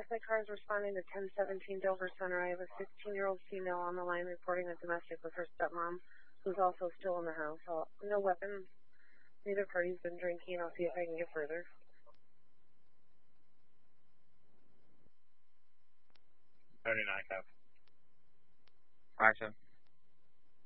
Westside Car is responding to 1017 Dover Center. I have a 16-year-old female on the line reporting a domestic with her stepmom, who's also still in the house. No weapons. Neither party's been drinking. I'll see if I can get further. 39 Cap. Action.